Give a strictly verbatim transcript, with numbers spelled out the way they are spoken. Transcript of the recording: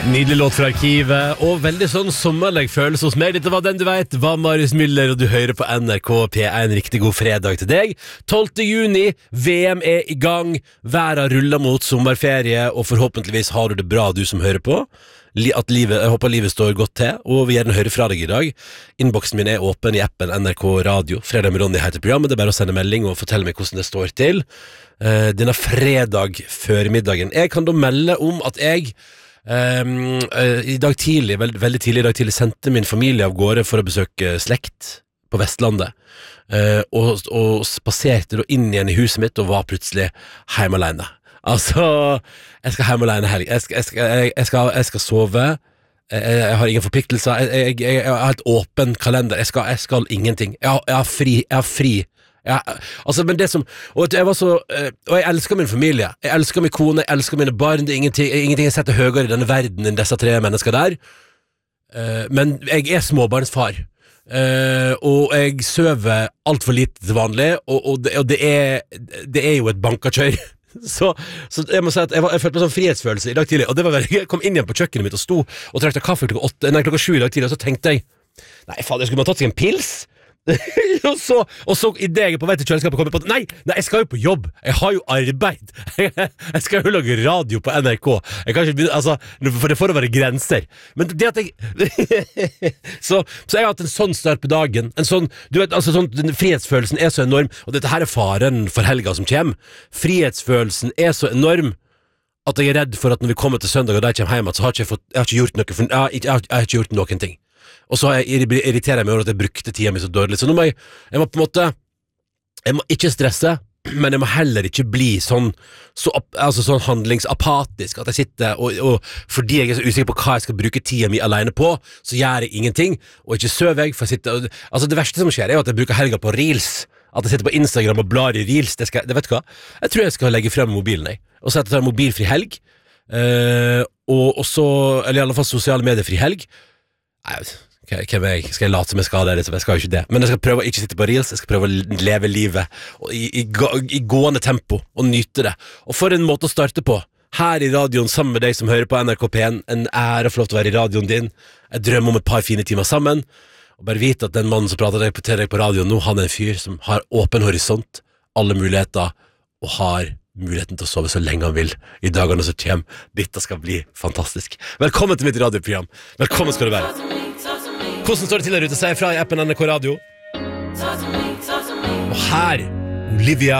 Nydelig låt fra arkivet, og veldig sånn sommerlig følelse hos meg. Dette var Den du vet, var Marius Müller, og du hører på N R K P en. Riktig god fredag til deg. tolvte juni, V M er i gang, verden ruller mot sommerferie, og forhåpentligvis har du det bra, du som hører på. At livet, jeg håper livet står godt til, og vi gjerne hører fra deg i dag. Innboksen min er åpen i appen N R K Radio. Fredag med Ronny heter programmet, det er bare å sende melding og fortelle meg hvordan det står til. Uh, denne fredag før middagen. Jeg kan da melde om at jeg Um, uh, i dag tidlig, veld, veldig tidlig i dag tidlig sendte min familie av gårde for å besøke slekt på Vestlandet, uh, og, og spaserte da inn igjen i huset mitt og var plutselig hjemme alene. Altså, jeg skal hjemme alene helg. Jeg skal, jeg skal, jeg, jeg skal, jeg skal sove. Jeg, jeg har ingen forpliktelser. Jeg, jeg, jeg, jeg har helt åpen kalender. Jeg skal, jeg skal ingenting. Jeg har, jeg har fri. Jeg har fri. Ja, altså, men det som og jeg var så og jeg elsker min familie, jeg elsker min kone, jeg elsker mine barn. Det er ingenting, ingenting jeg setter høyere i denne verden enn disse tre mennesker der, uh, men jeg er småbarnsfar, uh, og jeg søver alt for lite til vanlig, og, og, det, og det, er, det er jo et bankakjør. Så, så jeg må si at jeg, var, jeg følte på sånn frihetsfølelse i dag tidlig, og det var veldig, jeg kom inn igjen på kjøkkenet mitt og sto og trakte kaffe klokka åtte, nei, klokka sju i dag tidlig, og så tenkte jeg, nei faen, jeg skulle man tatt seg en pils? og så, og så i det jeg er på vei til kjøleskapet kommer på at nei, nei, jeg skal jo på jobb, jeg har jo arbeid. Jeg skal jo lage radio på N R K. Jeg kan ikke begynne, altså, for det får å være grenser. Men det at jeg så, så jeg har hatt en sånn start på dagen, en sånn, du vet, altså sånn, den frihetsfølelsen er så enorm, og dette her er faren for helga som kommer. Frihetsfølelsen er så enorm at jeg er redd for at når vi kommer til søndag og da jeg kommer hjem, så har jeg ikke, fått, jeg har ikke gjort noe, for, jeg, har, jeg, har, jeg har ikke gjort noen ting. Og så jeg irriterer jeg meg over at jeg brukte tida mi så dårlig. Så nå må jeg, jeg må på en måte jeg må ikke stresse, men jeg må heller ikke bli sånn, så, altså sånn handlingsapatisk at jeg sitter og, og fordi jeg er så usikker på hva jeg skal bruke tida mi alene på, så gjør jeg ingenting, og ikke søver jeg, for jeg sitter, altså det verste som skjer er jo at jeg bruker helga på Reels, at jeg sitter på Instagram og blar i Reels. Det, skal, det vet du hva? Jeg tror jeg skal legge frem mobilen, jeg, og så at jeg tar mobilfri helg, uh, og, og så, eller i alle fall sosiale mediefri helg. Nei, Okay, hvem er jeg? Skal jeg late som jeg skal det? Jeg skal jo ikke det. Men jeg skal prøve å ikke sitte på Reels. Jeg skal prøve å leve livet i, i, i gående tempo og nyte det. Og for en måte å starte på. Her i radioen sammen med deg som hører på N R K P en. En ære å få lov til å være i radioen din. Jeg drømmer om et par fine timer sammen. Og bare vite at den mannen som prater til deg på radioen nå, han er en fyr som har åpen horisont, alle muligheter, og har muligheten til å sove så lenge han vil i dagene som kommer. Dette skal bli fantastisk. Velkommen til mitt radioprogram. Velkommen skal du være. Hvordan står det til der ute? Si fra i appen N R K Radio. Og her, Olivia